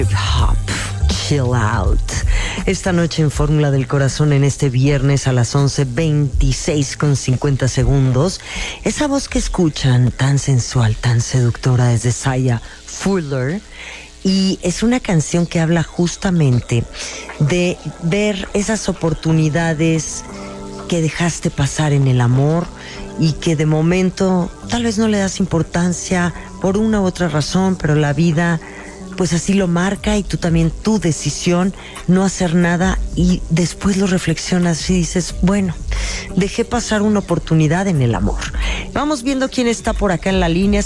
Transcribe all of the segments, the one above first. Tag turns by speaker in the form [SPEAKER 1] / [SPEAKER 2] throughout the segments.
[SPEAKER 1] Hop, chill out. Esta noche en Fórmula del Corazón, en este viernes a las 11:26 con 50 segundos, esa voz que escuchan, tan sensual, tan seductora, es de Saya Fuller. Y es una canción que habla justamente de ver esas oportunidades que dejaste pasar en el amor y que de momento tal vez no le das importancia por una u otra razón, pero la vida pues así lo marca, y tú también, tu decisión, no hacer nada, y después lo reflexionas y dices, bueno, dejé pasar una oportunidad en el amor. Vamos viendo quién está por acá en la línea.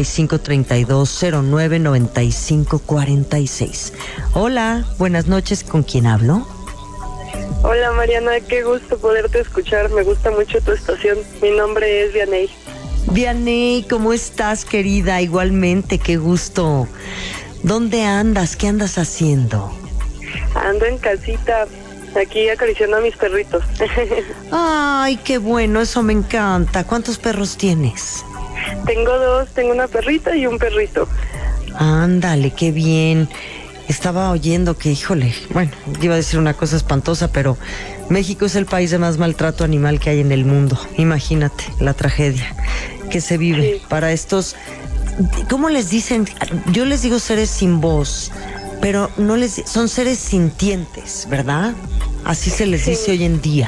[SPEAKER 1] 5532-099546. Hola, buenas noches, ¿con quién hablo?
[SPEAKER 2] Hola Mariana, qué gusto poderte escuchar, me gusta mucho tu estación. Mi nombre es Vianey.
[SPEAKER 1] Vianey, ¿cómo estás, querida? Igualmente, qué gusto. ¿Dónde andas? ¿Qué andas haciendo?
[SPEAKER 2] Ando en casita, aquí acariciando a mis perritos.
[SPEAKER 1] Ay, qué bueno, eso me encanta. ¿Cuántos perros tienes?
[SPEAKER 2] Tengo dos, tengo una perrita y un perrito.
[SPEAKER 1] Ándale, qué bien. Estaba oyendo que, híjole, bueno, iba a decir una cosa espantosa, pero México es el país de más maltrato animal que hay en el mundo. Imagínate la tragedia que se vive para estos... ¿Cómo les dicen? Yo les digo seres sin voz, pero no les... son seres sintientes, ¿verdad? Así se les dice hoy en día.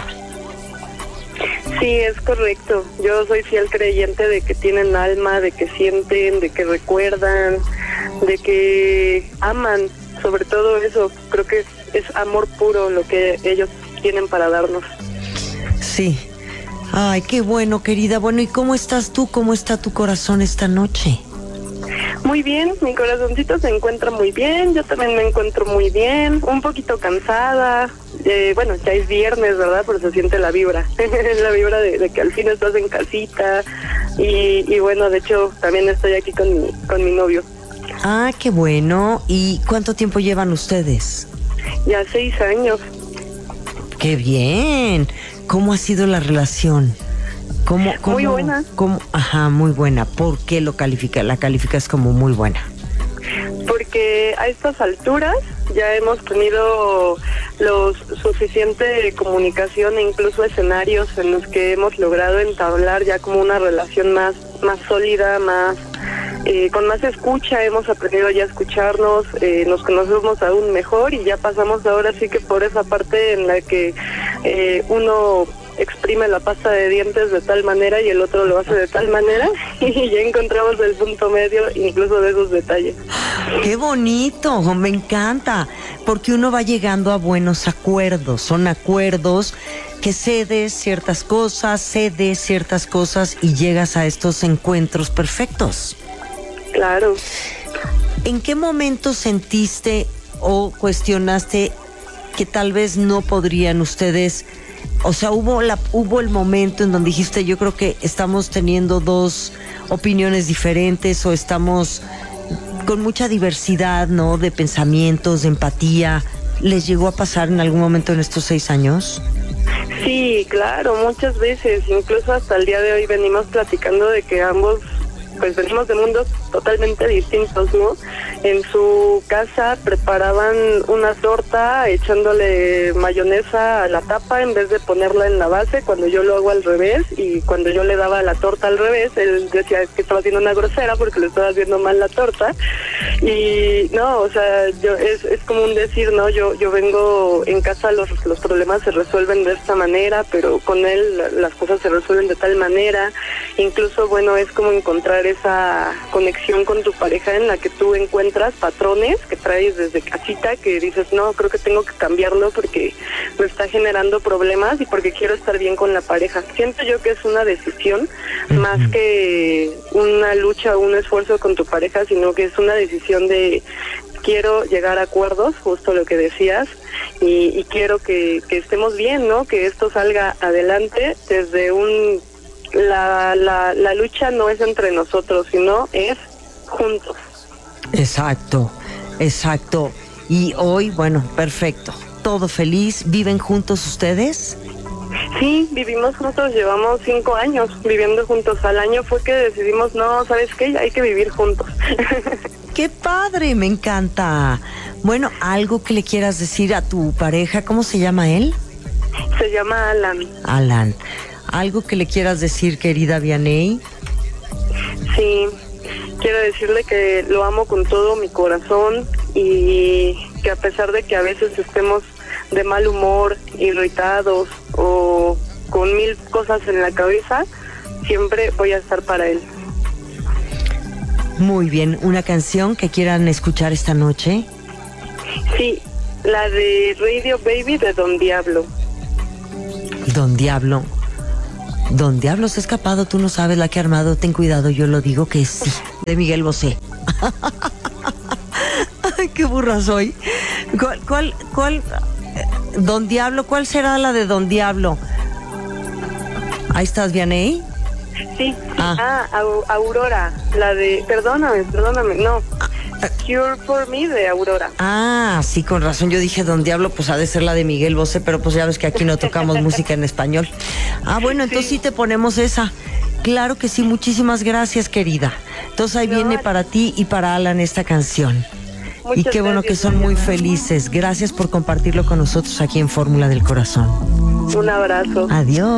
[SPEAKER 2] Sí, es correcto. Yo soy fiel creyente de que tienen alma, de que sienten, de que recuerdan, de que aman. Sobre todo eso, creo que es amor puro lo que ellos tienen para darnos.
[SPEAKER 1] Sí. Ay, qué bueno, querida. Bueno, ¿y cómo estás tú? ¿Cómo está tu corazón esta noche?
[SPEAKER 2] Muy bien, mi corazoncito se encuentra muy bien, yo también me encuentro muy bien, un poquito cansada, bueno, ya es viernes, ¿verdad? Pero se siente la vibra, la vibra de que al fin estás en casita, y bueno, de hecho también estoy aquí con mi novio.
[SPEAKER 1] Ah, qué bueno. ¿Y cuánto tiempo llevan ustedes?
[SPEAKER 2] Ya 6 años.
[SPEAKER 1] ¡Qué bien! ¿Cómo ha sido la relación?
[SPEAKER 2] Muy buena.
[SPEAKER 1] Ajá, muy buena. ¿Por qué la calificas como muy buena?
[SPEAKER 2] Porque a estas alturas ya hemos tenido suficiente comunicación e incluso escenarios en los que hemos logrado entablar ya como una relación más sólida, con más escucha. Hemos aprendido ya a escucharnos, nos conocemos aún mejor, y ya pasamos ahora sí que por esa parte en la que uno exprime la pasta de dientes de tal manera y el otro lo hace de tal manera, y ya encontramos el punto medio incluso de esos detalles.
[SPEAKER 1] ¡Qué bonito! Me encanta, porque uno va llegando a buenos acuerdos. Son acuerdos que cedes ciertas cosas y llegas a estos encuentros perfectos.
[SPEAKER 2] Claro.
[SPEAKER 1] ¿En qué momento sentiste o cuestionaste que tal vez no podrían ustedes? O sea, hubo el momento en donde dijiste, yo creo que estamos teniendo dos opiniones diferentes, o estamos con mucha diversidad, ¿no? De pensamientos, de empatía. ¿Les llegó a pasar en algún momento en estos 6 años?
[SPEAKER 2] Sí, claro, muchas veces. Incluso hasta el día de hoy venimos platicando de que ambos pues venimos de mundos totalmente distintos, ¿no? En su casa preparaban una torta echándole mayonesa a la tapa en vez de ponerla en la base, cuando yo lo hago al revés, y cuando yo le daba la torta al revés, él decía que estaba haciendo una grosera porque le estaba haciendo mal la torta. Y no, o sea, es como un decir, ¿no? Yo vengo en casa, los problemas se resuelven de esta manera, pero con él las cosas se resuelven de tal manera. Incluso, bueno, es como encontrar esa conexión con tu pareja en la que tú encuentras patrones que traes desde casita, que dices, no, creo que tengo que cambiarlo porque me está generando problemas y porque quiero estar bien con la pareja. Siento yo que es una decisión más que una lucha o un esfuerzo con tu pareja, sino que es una decisión de quiero llegar a acuerdos, justo lo que decías, y quiero que estemos bien, ¿no? Que esto salga adelante desde la lucha no es entre nosotros, sino es juntos.
[SPEAKER 1] Exacto. Y hoy, bueno, perfecto. Todo feliz. ¿Viven juntos ustedes?
[SPEAKER 2] Sí, vivimos juntos, llevamos 5 años viviendo juntos. Al año fue que decidimos, no, ¿sabes qué? Hay que vivir juntos.
[SPEAKER 1] ¡Qué padre! Me encanta. Bueno, algo que le quieras decir a tu pareja, ¿cómo se llama él?
[SPEAKER 2] Se llama Alan.
[SPEAKER 1] Alan. Algo que le quieras decir, querida Vianey.
[SPEAKER 2] Sí, quiero decirle que lo amo con todo mi corazón y que a pesar de que a veces estemos de mal humor, irritados o con mil cosas en la cabeza, siempre voy a estar para él.
[SPEAKER 1] Muy bien, ¿una canción que quieran escuchar esta noche?
[SPEAKER 2] Sí, la de Radio Baby de Don Diablo.
[SPEAKER 1] Don Diablo. Don Diablo se ha escapado, tú no sabes la que ha armado, ten cuidado, yo lo digo que sí. De Miguel Bosé. Ay, qué burra soy. ¿Cuál? Don Diablo, ¿cuál será la de Don Diablo? Ahí estás, Vianey.
[SPEAKER 2] Sí, Aurora, la de, perdóname, no, Cure for Me de Aurora.
[SPEAKER 1] Ah, sí, con razón, yo dije Don Diablo, pues ha de ser la de Miguel Bosé, pero pues ya ves que aquí no tocamos música en español. Ah, bueno, entonces sí te ponemos esa. Claro que sí, muchísimas gracias, querida. Entonces ahí viene para ti y para Alan esta canción. Y qué bueno que son muy felices. Gracias por compartirlo con nosotros aquí en Fórmula del Corazón.
[SPEAKER 2] Un abrazo.
[SPEAKER 1] Adiós.